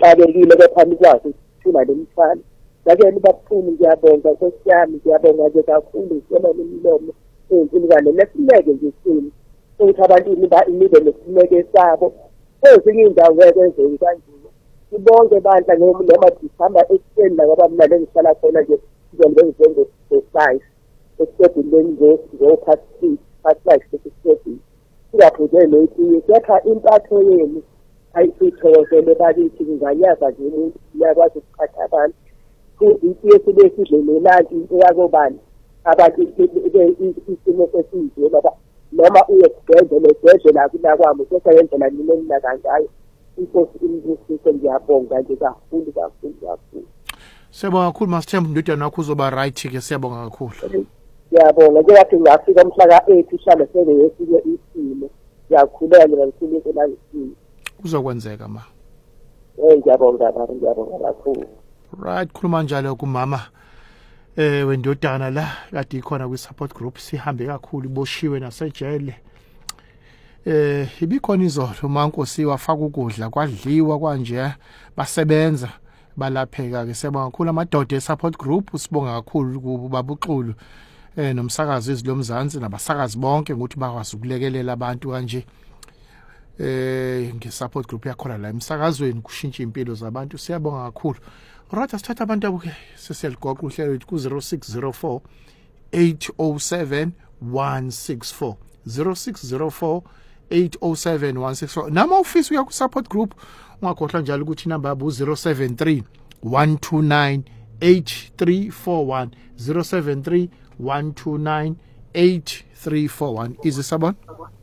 babekile bephambi kwakhe thula lemfana ngake baphumi ngiyabonga nkosiyami ngiyabonga nje kakhulu sona lemilomo enkulu lesineke nje sini ukuthi abantu nibe nesineke sabo ezinye indawo kwenzeka kanjalo sibonke bandla noma sihamba ekuseni la ngoba mina lengihlala khona nje sizobe ngizengo-5 esitebhini ngo-past 5 esitebhini singaphuzeli loyitinye kepha impatho yenu ayisithokozele bakithi ngingayaza nje umuntu uyakwazi ukuphatha abantu futhi siye sidlelelani into yakobani abantu isimo sesinje noma uyesibhedlela akunakwami kodwa yendlela nina kanjalo inkosi imbusiso ngiyabonga nje kakhulu. Siyabonga kakhulu Masithembu indodana wakho uzoba right ke siyabonga kakhulu. Ngiyabonga nje wathi ngafika mhla ka-8 uhlale sengeyesike isimo ngiyakhuleka ngikukhulu elangisini kuzokwenzeka ma. Ngiyabonga kakhulu. Right khuluma njalo kumama wendodana la kade ikhona kwi support group sihambe kakhulu iboshiwe nasejele ibikhona izolo mankosi wafaka ukudla kwadliwa kwanje basebenza balapheka ke siyabonga kakhulu amadoda support group sibonga kakhulu kubabuxulu nomsakazi izilomzansi nabasakazi bonke ukuthi bakwazi ukulekelela abantu kanje nge-support group yakhona la emsakazweni kushintsha impilo zabantu siyabonga kakhulu. Right asithatha abantu abuke sesiyaligoqa uhlelo lethu ku-0604 807 164 0604 807 164 nama office uya ku-support group ungakhohlwa njalo ukuthi inamba yabo 073 129 8341 073 129 8341 Is it Sabon?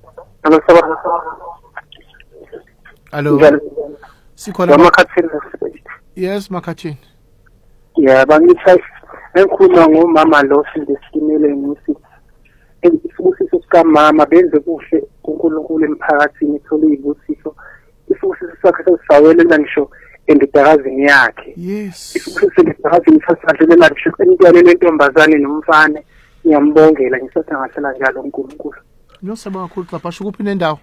Hello. Sikhona Makhathini. Yes Makhathini. Yeah, bangithi enkhuluma ngomama lo sindesimele ngisi isibusiso sikamama benze kuhle uNkulunkulu emphakathini ithola izibusiso isibusiso sakhe sesawela ngisho endodakazini yakhe. Yes. Isibusiso endodakazini sasadlela ngisho entwana lentombazane nomfana ngiyambongela ngisathi ngahlala njalo uNkulunkulu. Nosaba kakhulu xapha kuphi nendawo?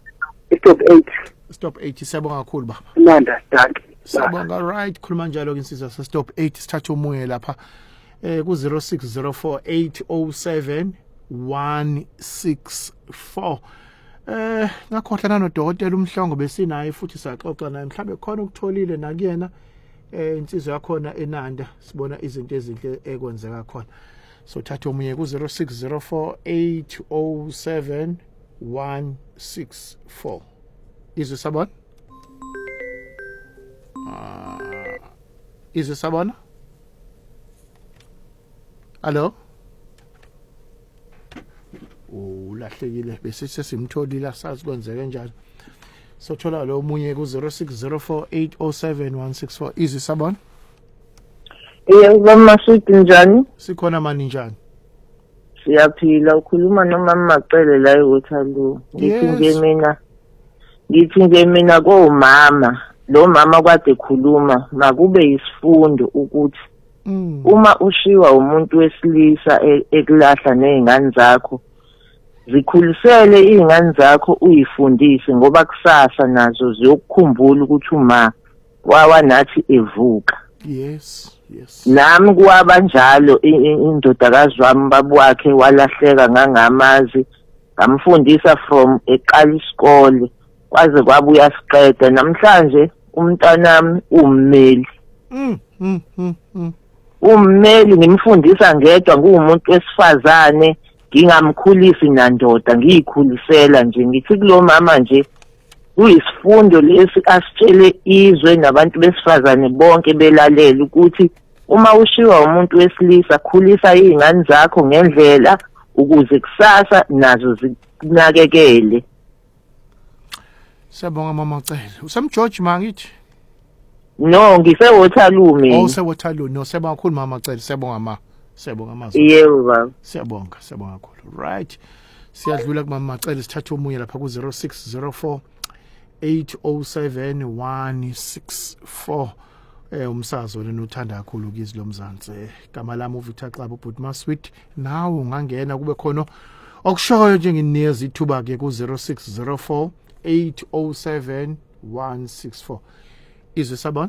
Stop 8 siyabonga kakhulu baba. Nanda danke. Siyabonga right khuluma njalo ke insizwa se stop 8 sithatha umoya lapha ku 0604 807 164 ngakhohlana nodokotela umhlongo besinaye futhi saxoxa naye mhlawumbe khona ukutholile nakuyena insizwa yakhona eNanda sibona izinto ezinhle ekwenzeka khona so thatha umoya ku 0604 807 164 Is it Sabon? Is it Sabon? Hello? Lahlekile bese sesimtholile asazi kwenzeke njalo. So thola lo munye ku 0604 807 164 Is it Sabon? Yebo Masudi njani? Sikhona mani njani? Siyaphila ukhuluma nomama Macele la eWaterloo. Ngithi mina komama lo mama kwade khuluma makube isifundo ukuthi uma ushiwa umuntu wesilisa ekulahla nezingane zakho zikhulisele izingane zakho uyifundise ngoba kusasa nazo ziyokukhumbula ukuthi uma wawanathi evuka. Yes. Nami kuwaba njalo indodakazi wami babu wakhe walahleka ngangamazi ngamfundisa from eqala isikole kwaze kwabuya siqeda namhlanje umntanami ummeli ummeli ngimfundisa ngedwa ngumuntu wesifazane ngingamkhulisi nandoda ngiyikhulisela nje ngithi kulo mama nje kuyisifundo lesi asitshele izwe nabantu besifazane bonke belalela ukuthi uma ushiwa umuntu wesilisa khulisa izingane zakho ngendlela ukuze kusasa nazo zinakekele. Siyabonga mama Macele. Usemgeorge mangithi? No, ngiseWaterloo mina. Oh, seWaterloo. No, siyabonga kakhulu mama Macele. Siyabonga ma. Siyabonga mazwi. Yebo baba. Siyabonga kakhulu. Right. Siyadlula kumama Macele sithatha umunye lapha ku 0604 807 164 umsazo lena uthanda kakhulu kizilo mzansi igama lami uVictor but Maswit nawe ungangena kube khona okushoyo njenginikeza ithuba ke ku 0604 807 164 Is it Sabon?